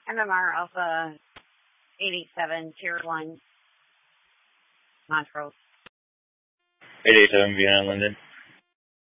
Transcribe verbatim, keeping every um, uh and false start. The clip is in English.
M M R Alpha eight eight seven, Tier one, Montrose. eight eight seven, Vienna, London.